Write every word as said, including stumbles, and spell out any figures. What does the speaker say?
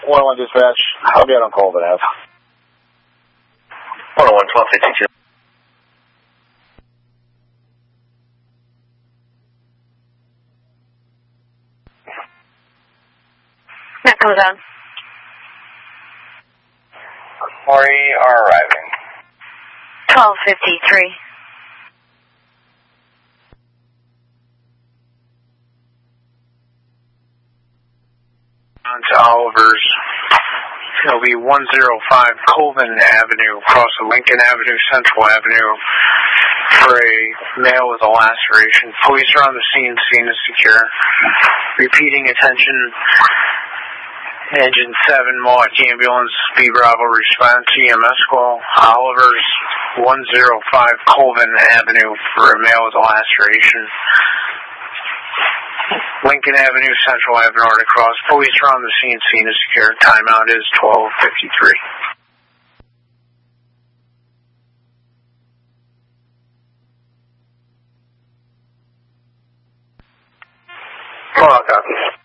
one oh one dispatch, I'll be out on call that I have. one oh one, twelve fifty-two. That comes on. Corey are arriving. twelve fifty-three. On to Oliver's. It'll be one oh five Colvin Avenue, across the Lincoln Avenue, Central Avenue, for a male with a laceration. Police are on the scene. Scene is secure. Repeating attention. Engine seven, Milwaukee Ambulance, B Bravo response, E M S call. Oliver's one oh five Colvin Avenue for a male with a laceration. Lincoln Avenue, Central Avenue, North Cross. Police are on the scene. Scene is secure. Timeout is twelve fifty-three. Come on, copy.